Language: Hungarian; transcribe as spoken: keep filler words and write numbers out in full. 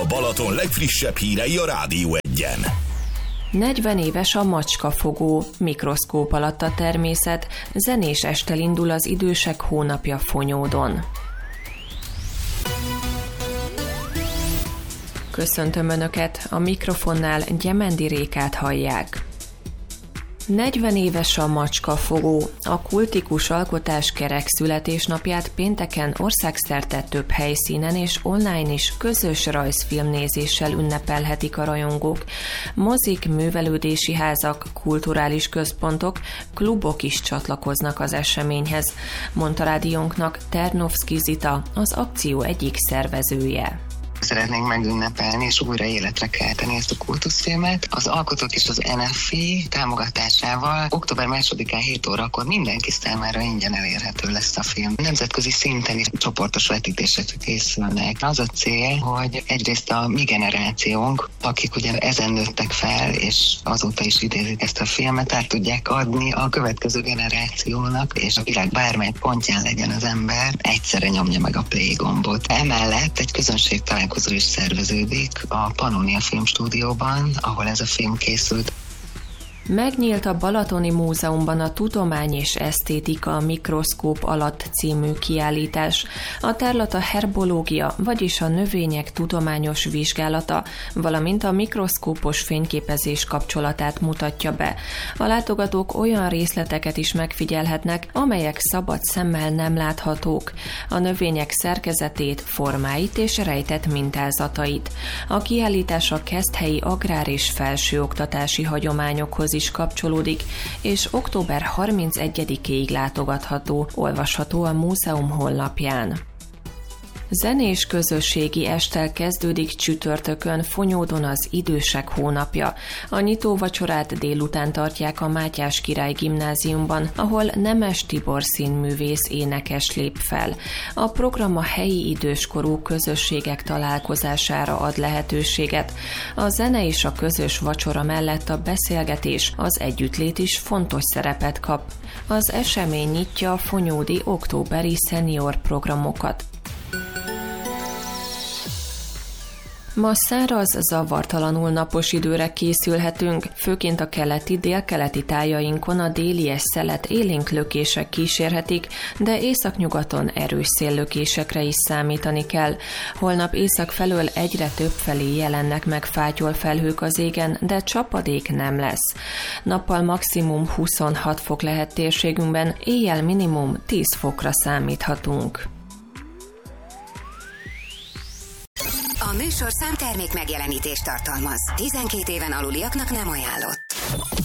Balaton legfrissebb hírei a Rádió Egyen. negyven éves a macskafogó, mikroszkóp alatt a természet, zenés estel indul az idősek hónapja Fonyódon. Köszöntöm Önöket, a mikrofonnál Gyemendi Rékát hallják. negyven éves a macskafogó. A kultikus alkotás kerek születésnapját pénteken országszerte több helyszínen és online is közös rajzfilmnézéssel ünnepelhetik a rajongók. Mozik, művelődési házak, kulturális központok, klubok is csatlakoznak az eseményhez, mondta rádiónknak Ternovszky Zita, az akció egyik szervezője. Szeretnénk megünnepelni és újra életre kelteni ezt a kultuszfilmet. Az alkotók és az en ef i támogatásával október másodikán hét órakor mindenki számára ingyen elérhető lesz a film. Nemzetközi szinten is csoportos vetítések készülnek. Az a cél, hogy egyrészt a mi generációnk, akik ugye ezen nőttek fel, és azóta is idézik ezt a filmet, át tudják adni a következő generációnak, és a világ bármely pontján legyen az ember, egyszerre nyomja meg a play gombot. Emellett egy közönség találkozó is szerveződik a Pannonia Filmstúdióban, ahol ez a film készült. Megnyílt a Balatoni Múzeumban a Tudomány és Esztétika a mikroszkóp alatt című kiállítás. A tárlat a herbológia, vagyis a növények tudományos vizsgálata, valamint a mikroszkópos fényképezés kapcsolatát mutatja be. A látogatók olyan részleteket is megfigyelhetnek, amelyek szabad szemmel nem láthatók. A növények szerkezetét, formáit és rejtett mintázatait. A kiállítás a keszthelyi agrár- és felsőoktatási hagyományokhoz is kapcsolódik, és október harmincegyedikéig látogatható, olvasható a múzeum honlapján. Zenés közösségi esttel kezdődik csütörtökön Fonyódon az idősek hónapja. A nyitóvacsorát délután tartják a Mátyás Király Gimnáziumban, ahol Nemes Tibor színművész énekes lép fel. A program a helyi időskorú közösségek találkozására ad lehetőséget. A zene és a közös vacsora mellett a beszélgetés, az együttlét is fontos szerepet kap. Az esemény nyitja a fonyódi októberi szenior programokat. Ma száraz, zavartalanul napos időre készülhetünk, főként a keleti, délkeleti tájainkon a délies szelet élénk lökések kísérhetik, de északnyugaton erős széllökésekre is számítani kell. Holnap észak felől egyre több felé jelennek meg fátyol felhők az égen, de csapadék nem lesz. Nappal maximum huszonhat fok lehet térségünkben, éjjel minimum tíz fokra számíthatunk. A műsorszám termék megjelenítést tartalmaz. tizenkét éven aluliaknak nem ajánlott.